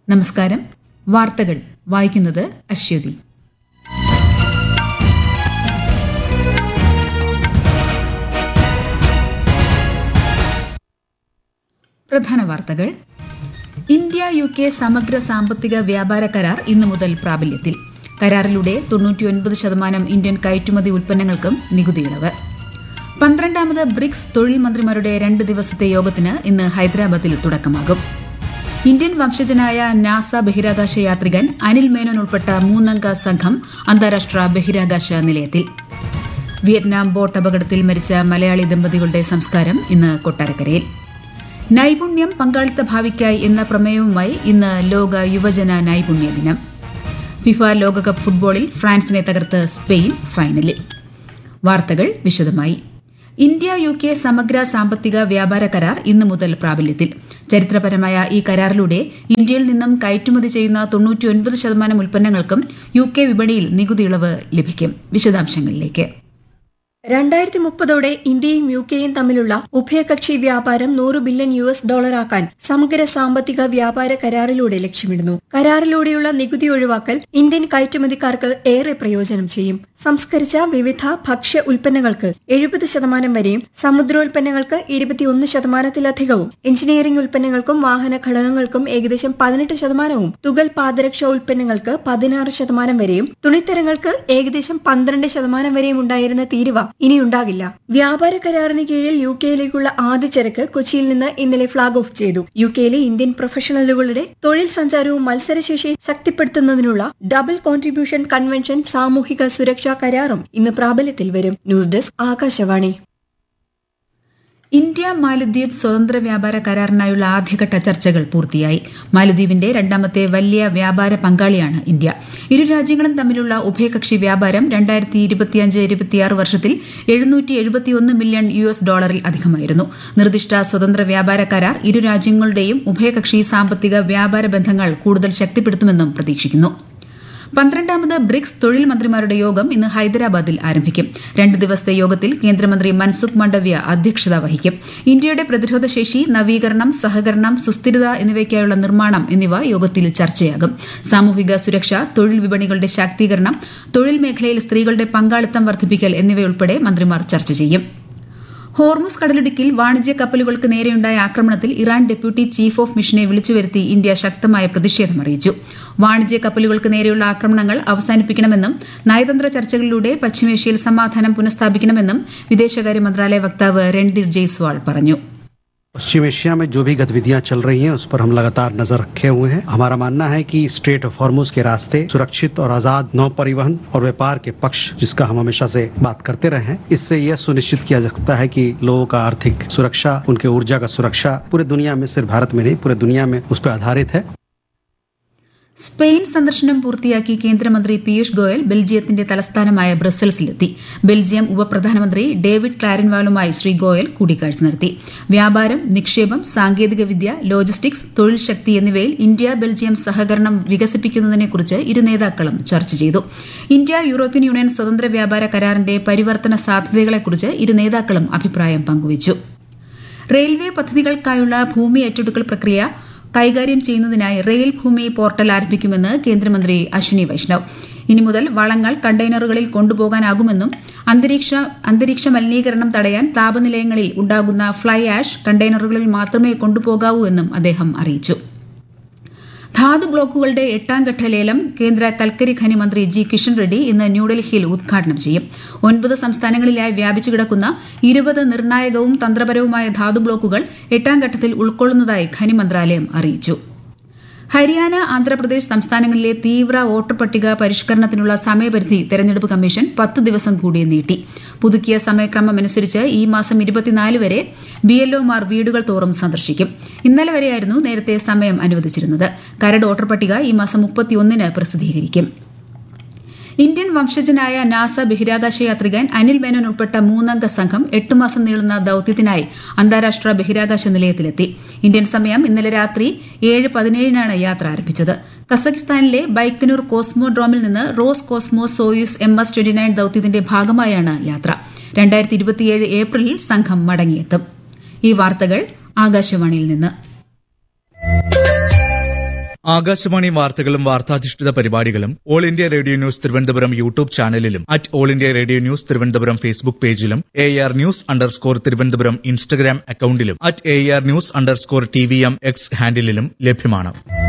നമസ്കാരം. വാർത്തകൾ വായിക്കുന്നത് അശ്വതി. പ്രധാന വാർത്തകൾ. ഇന്ത്യ UK സമഗ്ര സാമ്പത്തിക വ്യാപാര കരാർ ഇന്നു മുതൽ പ്രാബല്യത്തിൽ. കരാറിലൂടെ 99% ഇന്ത്യൻ കയറ്റുമതി ഉൽപ്പന്നങ്ങൾക്കും നികുതി ഇളവ്. 12ാമത് ബ്രിക്സ് തൊഴിൽ മന്ത്രിമാരുടെ 2 ദിവസത്തെ യോഗത്തിന് ഇന്ന് ഹൈദരാബാദിൽ തുടക്കമാകും. ഇന്ത്യൻ വംശജനായ നാസ ബഹിരാകാശ യാത്രികൻ അനിൽ മേനോൻ ഉൾപ്പെട്ട 3-അംഗ സംഘം അന്താരാഷ്ട്ര ബഹിരാകാശ നിലയത്തിൽ. വിയറ്റ്നാം ബോട്ട് അപകടത്തിൽ മരിച്ച മലയാളി ദമ്പതികളുടെ സംസ്കാരം ഇന്ന് കൊട്ടാരക്കരയിൽ. നൈപുണ്യം പങ്കാളിത്ത ഭാവിക്കായി എന്ന പ്രമേയവുമായി ഇന്ന് ലോക യുവജന നൈപുണ്യ ദിനം. ഫിഫ ലോകകപ്പ് ഫുട്ബോളിൽ ഫ്രാൻസിനെ തകർത്ത് സ്പെയിൻ ഫൈനലിൽ. വാർത്തകൾ വിശദമായി. ഇന്ത്യ UK സമഗ്ര സാമ്പത്തിക വ്യാപാര കരാർ ഇന്നു മുതൽ പ്രാബല്യത്തിൽ. ചരിത്രപരമായ ഈ കരാറിലൂടെ ഇന്ത്യയിൽ നിന്നും കയറ്റുമതി ചെയ്യുന്ന 99% ഉൽപ്പന്നങ്ങൾക്കും UK വിപണിയിൽ നികുതി ഇളവ് ലഭിക്കും. വിശദാംശങ്ങളിലേക്ക്. 2030 ഇന്ത്യയും UKയും തമ്മിലുള്ള ഉഭയകക്ഷി വ്യാപാരം $100 ബില്യൺ ആക്കാൻ സമഗ്ര സാമ്പത്തിക വ്യാപാര കരാറിലൂടെ ലക്ഷ്യമിടുന്നു. കരാറിലൂടെയുള്ള നികുതി ഒഴിവാക്കൽ ഇന്ത്യൻ കയറ്റുമതിക്കാർക്ക് ഏറെ പ്രയോജനം ചെയ്യും. സംസ്കരിച്ച വിവിധ ഭക്ഷ്യ ഉൽപ്പന്നങ്ങൾക്ക് 70% വരെയും സമുദ്രോൽപ്പന്നങ്ങൾക്ക് 21%-ലധികവും എഞ്ചിനീയറിംഗ് ഉൽപ്പന്നങ്ങൾക്കും വാഹന ഘടകങ്ങൾക്കും ഏകദേശം 18%, തുകൽ പാദരക്ഷ ഉൽപ്പന്നങ്ങൾക്ക് 16% വരെയും തുണിത്തരങ്ങൾക്ക് ഏകദേശം 12% വരെയും ഉണ്ടായിരുന്ന തീരുവ ഇനിയുണ്ടാകില്ല. വ്യാപാര കരാറിന് കീഴിൽ UKയിലേക്കുള്ള ആദ്യ ചരക്ക് കൊച്ചിയിൽ നിന്ന് ഇന്നലെ ഫ്ളാഗ് ഓഫ് ചെയ്തു. UKയിലെ ഇന്ത്യൻ പ്രൊഫഷണലുകളുടെ തൊഴിൽ സഞ്ചാരവും മത്സരശേഷി ശക്തിപ്പെടുത്തുന്നതിനുള്ള ഡബിൾ കോൺട്രിബ്യൂഷൻ കൺവെൻഷൻ സാമൂഹിക സുരക്ഷാ കരാറും ഇന്ന് പ്രാബല്യത്തിൽ വരും. News desk Akashvani. ഇന്ത്യ മാലദ്വീപ് സ്വതന്ത്ര വ്യാപാര കരാറിനായുള്ള ആദ്യഘട്ട ചർച്ചകൾ പൂർത്തിയായി. മാലദ്വീപിന്റെ 2ാമത്തെ വലിയ വ്യാപാര പങ്കാളിയാണ് ഇന്ത്യ. ഇരു രാജ്യങ്ങളും തമ്മിലുള്ള ഉഭയകക്ഷി വ്യാപാരം 2025-26 വർഷത്തിൽ $771 മില്യൺ അധികമായിരുന്നു. നിർദ്ദിഷ്ട സ്വതന്ത്ര വ്യാപാര കരാർ ഇരു രാജ്യങ്ങളുടെയും ഉഭയകക്ഷി സാമ്പത്തിക വ്യാപാര ബന്ധങ്ങൾ കൂടുതൽ ശക്തിപ്പെടുത്തുമെന്നും പ്രതീക്ഷിക്കുന്നു. 12ാമത് ബ്രിക്സ് തൊഴിൽ മന്ത്രിമാരുടെ യോഗം ഇന്ന് ഹൈദരാബാദിൽ ആരംഭിക്കും. 2 ദിവസത്തെ യോഗത്തിൽ കേന്ദ്രമന്ത്രി മൻസുഖ് മാണ്ഡവ്യ അധ്യക്ഷത വഹിക്കും. ഇന്ത്യയുടെ പ്രതിരോധശേഷി, നവീകരണം, സഹകരണം, സുസ്ഥിരത എന്നിവയ്ക്കായുള്ള നിർമ്മാണം എന്നിവ യോഗത്തിൽ ചർച്ചയാകും. സാമൂഹിക സുരക്ഷ, തൊഴിൽ വിപണികളുടെ ശാക്തീകരണം, തൊഴിൽ മേഖലയിൽ സ്ത്രീകളുടെ പങ്കാളിത്തം വർദ്ധിപ്പിക്കൽ എന്നിവയുൾപ്പെടെ മന്ത്രിമാർ ചർച്ച ചെയ്യും. ഹോർമുസ് കടലിടുക്കിൽ വാണിജ്യ കപ്പലുകൾക്ക് നേരെയുണ്ടായ ആക്രമണത്തിൽ ഇറാൻ ഡെപ്യൂട്ടി ചീഫ് ഓഫ് മിഷനെ വിളിച്ചുവരുത്തി ഇന്ത്യ ശക്തമായ പ്രതിഷേധം അറിയിച്ചു. വാണിജ്യ കപ്പലുകൾക്ക് നേരെയുള്ള ആക്രമണങ്ങൾ അവസാനിപ്പിക്കണമെന്നും നയതന്ത്ര ചർച്ചകളിലൂടെ പശ്ചിമേഷ്യയിൽ സമാധാനം പുനഃസ്ഥാപിക്കണമെന്നും വിദേശകാര്യ മന്ത്രാലയ വക്താവ് രൺദീപ് ജയ്സ്വാൾ പറഞ്ഞു. पश्चिम एशिया में जो भी गतिविधियां चल रही हैं उस पर हम लगातार नजर रखे हुए हैं. हमारा मानना है कि स्ट्रेट ऑफ हॉर्मुज के रास्ते सुरक्षित और आजाद नौ परिवहन और व्यापार के पक्ष, जिसका हम हमेशा से बात करते रहे हैं, इससे यह सुनिश्चित किया जा सकता है कि लोगों का आर्थिक सुरक्षा, उनके ऊर्जा का सुरक्षा पूरे दुनिया में, सिर्फ भारत में नहीं पूरे दुनिया में उस पर आधारित है. സ്പെയിൻ സന്ദർശനം പൂർത്തിയാക്കി കേന്ദ്രമന്ത്രി പീയൂഷ് ഗോയൽ ബെൽജിയത്തിന്റെ തലസ്ഥാനമായ ബ്രസൽസിലെത്തി. ബെൽജിയം ഉപപ്രധാനമന്ത്രി ഡേവിഡ് ക്ലാരൻവാളുമായി ശ്രീ ഗോയൽ കൂടിക്കാഴ്ച നടത്തി. വ്യാപാരം, നിക്ഷേപം, സാങ്കേതികവിദ്യ, ലോജിസ്റ്റിക്സ്, തൊഴിൽ ശക്തി എന്നിവയിൽ ഇന്ത്യ ബെൽജിയം സഹകരണം വികസിപ്പിക്കുന്നതിനെക്കുറിച്ച് ഇരു നേതാക്കളും ചർച്ച ചെയ്തു. ഇന്ത്യ യൂറോപ്യൻ യൂണിയൻ സ്വതന്ത്ര വ്യാപാര കരാറിന്റെ പരിവർത്തന സാധ്യതകളെക്കുറിച്ച് ഇരു നേതാക്കളും അഭിപ്രായം പങ്കുവച്ചു. റെയിൽവേ പദ്ധതികൾക്കായുള്ള ഭൂമി ഏറ്റെടുക്കൽ പ്രക്രിയ കൈകാര്യം ചെയ്യുന്നതിനായി റെയിൽ ഭൂമി പോർട്ടൽ ആരംഭിക്കുമെന്ന് കേന്ദ്രമന്ത്രി അശ്വിനി വൈഷ്ണവ്. ഇനി മുതൽ വളങ്ങൾ കണ്ടെയ്നറുകളിൽ കൊണ്ടുപോകാനാകുമെന്നും അന്തരീക്ഷ മലിനീകരണം തടയാൻ താപനിലയങ്ങളിൽ ഉണ്ടാകുന്ന ഫ്ലൈ ആഷ് കണ്ടെയ്നറുകളിൽ മാത്രമേ കൊണ്ടുപോകാവൂ എന്നും അദ്ദേഹം അറിയിച്ചു. ധാതു ബ്ലോക്കുകളുടെ 8ാം ഘട്ട ലേലം കേന്ദ്ര കൽക്കരി ഖനി മന്ത്രി ജി കിഷൻ റെഡ്ഡി ഇന്ന് ന്യൂഡൽഹിയിൽ ഉദ്ഘാടനം ചെയ്യും. 9 സംസ്ഥാനങ്ങളിലായി വ്യാപിച്ചു കിടക്കുന്ന 20 നിർണായകവും തന്ത്രപരവുമായ ധാതു ബ്ലോക്കുകൾ 8ാം ഘട്ടത്തിൽ ഉൾക്കൊള്ളുന്നതായി ഖനി മന്ത്രാലയം അറിയിച്ചു. ഹരിയാന, ആന്ധ്രാപ്രദേശ് സംസ്ഥാനങ്ങളിലെ തീവ്ര വോട്ടർ പട്ടിക പരിഷ്കരണത്തിനുള്ള സമയപരിധി തെരഞ്ഞെടുപ്പ് കമ്മീഷൻ 10 ദിവസം കൂടി നീട്ടി. പുതുക്കിയ സമയക്രമമനുസരിച്ച് ഈ മാസം 24 വരെ BLOമാർ വീടുകൾ തോറും സന്ദർശിക്കും. ഇന്നലെ വരെയായിരുന്നു നേരത്തെ സമയം അനുവദിച്ചിരുന്നത്. കരട് വോട്ടർ പട്ടിക ഈ മാസം 31-ന് പ്രസിദ്ധീകരിക്കും. ഇന്ത്യൻ വംശജനായ നാസ ബഹിരാകാശ യാത്രികൻ അനിൽ മേനോൻ ഉൾപ്പെട്ട 3-അംഗ സംഘം 8 മാസം നീളുന്ന ദൌത്യത്തിനായി അന്താരാഷ്ട്ര ബഹിരാകാശ നിലയത്തിലെത്തി. ഇന്ത്യൻ സമയം ഇന്നലെ രാത്രി 7:17-നാണ് യാത്ര ആരംഭിച്ചത്. കസഖിസ്ഥാനിലെ ബൈക്കനൂർ കോസ്മോഡ്രോമിൽ നിന്ന് റോസ് കോസ്മോസ് സോയൂസ് MS-29 ദൌത്യത്തിന്റെ ഭാഗമായാണ് യാത്ര. 2027 ഏപ്രിലിൽ സംഘം മടങ്ങിയെത്തും. ഈ വാർത്തകൾ ആകാശവാണിയിൽ നിന്ന്. ആകാശവാണി വാർത്തകളും വാർത്താധിഷ്ഠിത പരിപാടികളും all India radio news Thiruvananthapuram YouTube ചാനലിലും all India radio news Thiruvananthapuram Facebook പേജിലും AR News_ തിരുവനന്തപുരം ഇൻസ്റ്റഗ്രാം അക്കൌണ്ടിലും AR News_TVM X ഹാൻഡിലും ലഭ്യമാണ്.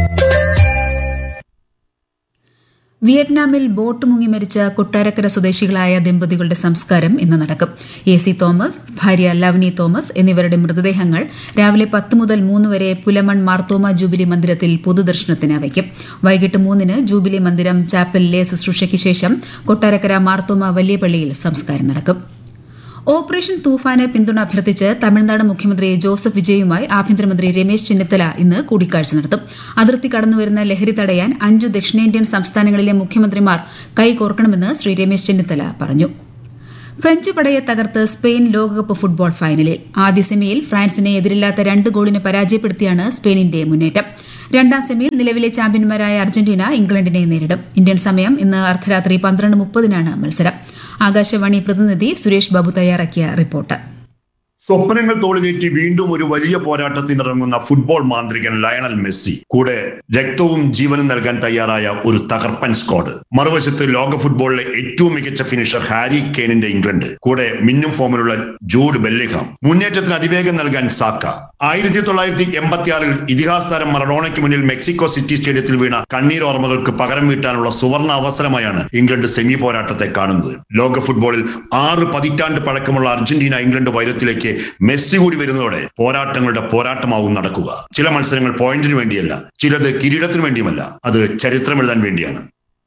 വിയറ്റ്നാമിൽ ബോട്ട് മുങ്ങി മരിച്ച കൊട്ടാരക്കര സ്വദേശികളായ ദമ്പതികളുടെ സംസ്കാരം ഇന്ന് നടക്കും. AC തോമസ്, ഭാര്യ ലവ്നി തോമസ് എന്നിവരുടെ മൃതദേഹങ്ങൾ രാവിലെ 10 മുതൽ 3 വരെ പുലമൺ മാർത്തോമ ജൂബിലി മന്ദിരത്തിൽ പൊതുദർശനത്തിന് വയ്ക്കും. വൈകിട്ട് 3-ന് ജൂബിലി മന്ദിരം ചാപ്പലിലെ ശുശ്രൂഷയ്ക്ക് ശേഷം കൊട്ടാരക്കര മാർത്തോമ വലിയ പള്ളിയിൽ സംസ്കാരം നടക്കും. ഓപ്പറേഷൻ തൂഫാന് പിന്തുണ അഭ്യർത്ഥിച്ച് തമിഴ്നാട് മുഖ്യമന്ത്രി ജോസഫ് വിജയുമായി ആഭ്യന്തരമന്ത്രി രമേശ് ചെന്നിത്തല ഇന്ന് കൂടിക്കാഴ്ച നടത്തും. അതിർത്തി കടന്നുവരുന്ന ലഹരി തടയാൻ 5 ദക്ഷിണേന്ത്യൻ സംസ്ഥാനങ്ങളിലെ മുഖ്യമന്ത്രിമാർ കൈകോർക്കണമെന്ന് ശ്രീ രമേശ് ചെന്നിത്തല പറഞ്ഞു. ഫ്രഞ്ച് പടയെ തകർത്ത് സ്പെയിൻ ലോകകപ്പ് ഫുട്ബോൾ ഫൈനലിൽ. ആദ്യ സെമിയിൽ ഫ്രാൻസിനെ എതിരില്ലാത്ത 2 ഗോളിന് പരാജയപ്പെടുത്തിയാണ് സ്പെയിനിന്റെ മുന്നേറ്റം. രണ്ടാം സെമിയിൽ നിലവിലെ ചാമ്പ്യന്മാരായ അർജന്റീന ഇംഗ്ലണ്ടിനെ നേരിടും. ഇന്ത്യൻ സമയം ഇന്ന് അർദ്ധരാത്രി 12:30-നാണ് മത്സരം. ആകാശവാണി പ്രതിനിധി സുരേഷ് ബാബു തയ്യാറാക്കിയ റിപ്പോർട്ട്. സ്വപ്നങ്ങൾ തോളിലേറ്റി വീണ്ടും ഒരു വലിയ പോരാട്ടത്തിനിറങ്ങുന്ന ഫുട്ബോൾ മാന്ത്രികൻ ലയണൽ മെസ്സി. കൂടെ രക്തവും ജീവനും നൽകാൻ തയ്യാറായ ഒരു തകർപ്പൻ സ്ക്വാഡ്. മറുവശത്ത് ലോക ഫുട്ബോളിലെ ഏറ്റവും മികച്ച ഫിനിഷർ ഹാരി കെയ്നിന്റെ ഇംഗ്ലണ്ട്. കൂടെ മിന്നും ഫോമിലുള്ള ജൂഡ് ബെല്ലിംഗ്ഹാം. മുന്നേറ്റത്തിന് അതിവേഗം നൽകാൻ സാക്ക. 1986-ൽ ഇതിഹാസ താരം മറഡോണയ്ക്ക് മുന്നിൽ മെക്സിക്കോ സിറ്റി സ്റ്റേഡിയത്തിൽ വീണ കണ്ണീരോർമ്മകൾക്ക് പകരം വീട്ടാനുള്ള സുവർണ അവസരമായാണ് ഇംഗ്ലണ്ട് സെമി പോരാട്ടത്തെ കാണുന്നത്. ലോക ഫുട്ബോളിൽ 6 പതിറ്റാണ്ട് പഴക്കമുള്ള അർജന്റീന ഇംഗ്ലണ്ട് വൈരത്തിലേക്ക് മെസ്സി കൂടി വരുന്നതോടെ പോരാട്ടങ്ങളുടെ പോരാട്ടമാവും നടക്കുക. ചില മത്സരങ്ങൾ പോയിന്റിന് വേണ്ടിയല്ല, ചിലത് കിരീടത്തിന് വേണ്ടിയുമല്ല, അത് ചരിത്രമെഴുതാൻ വേണ്ടിയാണ്.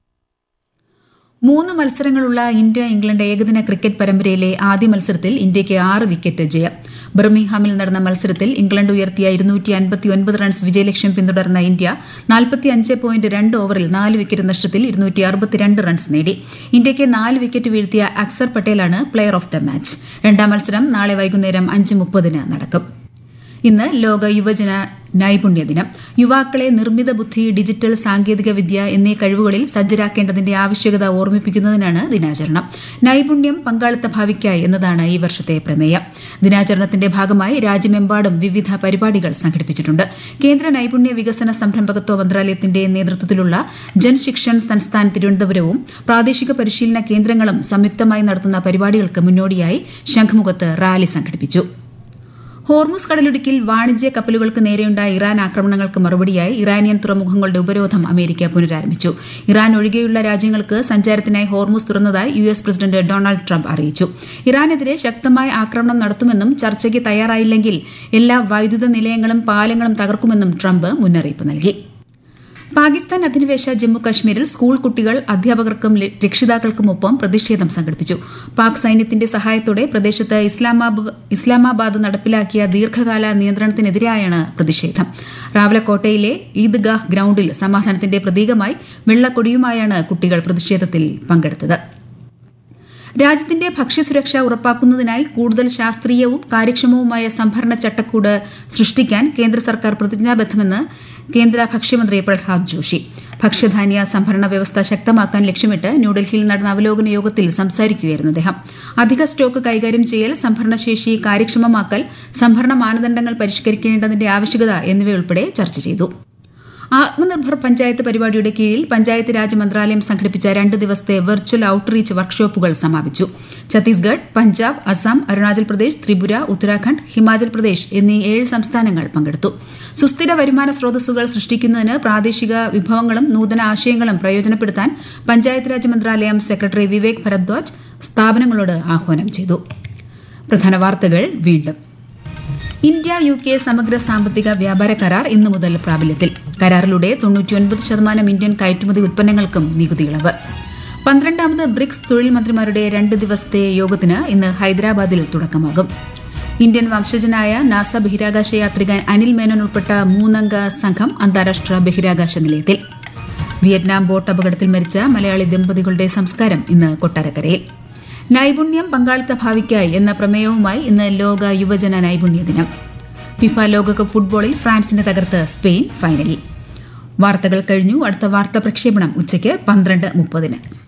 3 മത്സരങ്ങളുള്ള ഇന്ത്യ ഇംഗ്ലണ്ട് ഏകദിന ക്രിക്കറ്റ് പരമ്പരയിലെ ആദ്യ മത്സരത്തിൽ ഇന്ത്യയ്ക്ക് 6 വിക്കറ്റ് ജയം. ബർമിംഗ്ഹാമിൽ നടന്ന മത്സരത്തിൽ ഇംഗ്ലണ്ട് ഉയർത്തിയ 259 റൺസ് വിജയലക്ഷ്യം പിന്തുടർന്ന ഇന്ത്യ 45.2 ഓവറിൽ 4 വിക്കറ്റ് നഷ്ടത്തിൽ 262 റൺസ് നേടി. ഇന്ത്യയ്ക്ക് 4 വിക്കറ്റ് വീഴ്ത്തിയ Axar പട്ടേലാണ് player of the match. രണ്ടാം മത്സരം നാളെ വൈകുന്നേരം 5:30-ന് നടക്കും. ഇന്ന് ലോക യുവജന നൈപുണ്യ ദിനം. യുവാക്കളെ നിർമ്മിത ബുദ്ധി, ഡിജിറ്റൽ സാങ്കേതിക വിദ്യ എന്നീ കഴിവുകളിൽ സജ്ജരാക്കേണ്ടതിന്റെ ആവശ്യകത ഓർമ്മിപ്പിക്കുന്നതിനാണ് ദിനാചരണം. നൈപുണ്യം പങ്കാളിത്ത ഭാവിക്കായി എന്നതാണ് ഈ വർഷത്തെ പ്രമേയം. ദിനാചരണത്തിന്റെ ഭാഗമായി രാജ്യമെമ്പാടും വിവിധ പരിപാടികൾ സംഘടിപ്പിച്ചിട്ടുണ്ട്. കേന്ദ്ര നൈപുണ്യ വികസന സംരംഭകത്വ മന്ത്രാലയത്തിന്റെ നേതൃത്വത്തിലുള്ള ജൻശിക്ഷൻ സംസ്ഥാൻ തിരുവനന്തപുരവും പ്രാദേശിക പരിശീലന കേന്ദ്രങ്ങളും സംയുക്തമായി നടത്തുന്ന പരിപാടികൾക്ക് മുന്നോടിയായി ശംഖുമുഖത്ത് റാലി സംഘടിപ്പിച്ചു. ഹോർമുസ് കടലിടുക്കിൽ വാണിജ്യ കപ്പലുകൾക്ക് നേരെയുണ്ടായ ഇറാൻ ആക്രമണങ്ങൾക്ക് മറുപടിയായി ഇറാനിയൻ തുറമുഖങ്ങളുടെ ഉപരോധം അമേരിക്ക പുനരാരംഭിച്ചു. ഇറാൻ ഒഴികെയുള്ള രാജ്യങ്ങൾക്ക് സഞ്ചാരത്തിനായി Hormuz തുറന്നതായി US president Donald Trump അറിയിച്ചു. ഇറാനെതിരെ ശക്തമായ ആക്രമണം നടത്തുമെന്നും ചർച്ചയ്ക്ക് തയ്യാറായില്ലെങ്കിൽ എല്ലാ വൈദ്യുത നിലയങ്ങളും പാലങ്ങളും തകർക്കുമെന്നും ട്രംപ് മുന്നറിയിപ്പ് നൽകി. പാകിസ്ഥാൻ അധിനിവേശ ജമ്മു കശ്മീരിൽ സ്കൂൾ കുട്ടികൾ അധ്യാപകർക്കും രക്ഷിതാക്കൾക്കുമൊപ്പം പ്രതിഷേധം സംഘടിപ്പിച്ചു. പാക് സൈന്യത്തിന്റെ സഹായത്തോടെ പ്രദേശത്ത് ഇസ്ലാമാബാദ് നടപ്പിലാക്കിയ ദീർഘകാല നിയന്ത്രണത്തിനെതിരെയാണ് പ്രതിഷേധം. റാവലക്കോട്ടയിലെ ഈദ്ഗാഹ് ഗ്രൌണ്ടിൽ സമാധാനത്തിന്റെ പ്രതീകമായി വെള്ളക്കൊടിയുമായാണ് കുട്ടികൾ പ്രതിഷേധത്തിൽ പങ്കെടുത്തത്. രാജ്യത്തിന്റെ ഭക്ഷ്യസുരക്ഷ ഉറപ്പാക്കുന്നതിനായി കൂടുതൽ ശാസ്ത്രീയവും കാര്യക്ഷമവുമായ സംഭരണ ചട്ടക്കൂട് സൃഷ്ടിക്കാൻ കേന്ദ്ര സർക്കാർ പ്രതിജ്ഞാബദ്ധമെന്ന് കേന്ദ്ര ഭക്ഷ്യമന്ത്രി പ്രഹ്ലാദ് ജോഷി. ഭക്ഷ്യധാന്യ സംഭരണ വ്യവസ്ഥ ശക്തമാക്കാൻ ലക്ഷ്യമിട്ട് ന്യൂഡൽഹിയിൽ നടന്ന അവലോകന യോഗത്തിൽ സംസാരിക്കുകയായിരുന്നു അദ്ദേഹം. അധിക സ്റ്റോക്ക് കൈകാര്യം ചെയ്യൽ, സംഭരണശേഷി കാര്യക്ഷമമാക്കൽ, സംഭരണ മാനദണ്ഡങ്ങൾ പരിഷ്കരിക്കേണ്ടതിന്റെ ആവശ്യകത എന്നിവയുൾപ്പെടെ ചർച്ച ചെയ്തു. ആത്മനിർഭർ പഞ്ചായത്ത് പരിപാടിയുടെ കീഴിൽ പഞ്ചായത്ത് രാജ് മന്ത്രാലയം സംഘടിപ്പിച്ച 2 ദിവസത്തെ വെർച്വൽ ഔട്ട്റീച്ച് വർക്ക്ഷോപ്പുകൾ സമാപിച്ചു. ഛത്തീസ്ഗഡ്, പഞ്ചാബ്, അസം, അരുണാചൽ പ്രദേശ്, ത്രിപുര, ഉത്തരാഖണ്ഡ്, ഹിമാചൽ പ്രദേശ് എന്നീ 7 സംസ്ഥാനങ്ങൾ പങ്കെടുത്തു. സുസ്ഥിര വരുമാന സ്രോതസ്സുകൾ സൃഷ്ടിക്കുന്നതിന് പ്രാദേശിക വിഭവങ്ങളും നൂതന ആശയങ്ങളും പ്രയോജനപ്പെടുത്താൻ പഞ്ചായത്ത് രാജ് മന്ത്രാലയം സെക്രട്ടറി വിവേക് ഭരദ്വാജ് സ്ഥാപനങ്ങളോട് ആഹ്വാനം ചെയ്തു. പ്രധാന വാർത്തകൾ വീണ്ടും. ഇന്ത്യ UK സമഗ്ര സാമ്പത്തിക വ്യാപാര കരാർ ഇന്നു മുതൽ പ്രാബല്യത്തിൽ. കരാറിലൂടെ 99% ഇന്ത്യൻ കയറ്റുമതി ഉൽപ്പന്നങ്ങൾക്കും നികുതി ഇളവ്. 12ാമത് ബ്രിക്സ് തൊഴിൽ മന്ത്രിമാരുടെ 2 ദിവസത്തെ യോഗത്തിന് ഇന്ന് ഹൈദരാബാദിൽ തുടക്കമാകും. ഇന്ത്യൻ വംശജനായ നാസ ബഹിരാകാശ യാത്രികൻ അനിൽ മേനോൻ ഉൾപ്പെട്ട 3-അംഗ സംഘം അന്താരാഷ്ട്ര ബഹിരാകാശ നിലയത്തിൽ. വിയറ്റ്നാം ബോട്ട് അപകടത്തിൽ മരിച്ച മലയാളി ദമ്പതികളുടെ സംസ്കാരം ഇന്ന് കൊട്ടാരക്കരയിൽ. നൈപുണ്യം പങ്കാളിത്ത ഭാവിക്കായി എന്ന പ്രമേയവുമായി ഇന്ന് ലോക യുവജന നൈപുണ്യ ദിനം. ഫിഫ ലോകകപ്പ് ഫുട്ബോളിൽ ഫ്രാൻസിനെ തകർത്ത് സ്പെയിൻ ഫൈനലിൽ. വാർത്തകൾ കഴിഞ്ഞു. അടുത്ത വാർത്താ പ്രക്ഷേപണം ഉച്ചയ്ക്ക് 12:30.